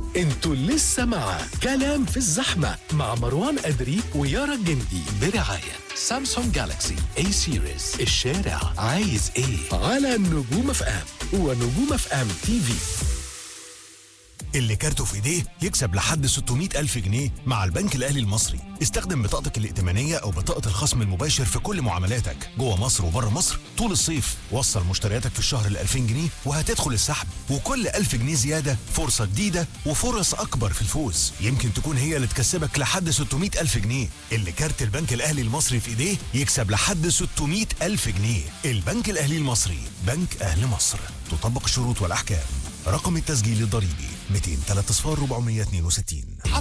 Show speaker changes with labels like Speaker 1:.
Speaker 1: انتوا لسه مع كلام في الزحمة مع مروان أدري ويارا الجندي برعاية سامسونج جالاكسي A سيريز. الشارع عايز ايه على نجوم اف ام ونجوم اف ام تي في.
Speaker 2: اللي كارته في ايديه يكسب لحد 600 ألف جنيه مع البنك الأهلي المصري. استخدم بطاقتك الائتمانية أو بطاقة الخصم المباشر في كل معاملاتك جوه مصر وبره مصر طول الصيف. وصل مشترياتك في الشهر ل 2000 جنيه وهتدخل السحب، وكل 1000 جنيه زيادة فرصة جديدة وفرص أكبر في الفوز. يمكن تكون هي اللي تكسبك لحد 600 ألف جنيه. اللي كارت البنك الأهلي المصري في ايديه يكسب لحد 600 ألف جنيه. البنك الأهلي المصري، بنك أهل مصر. تطبق الشروط والأحكام. رقم التسجيل الضريبي 203 462.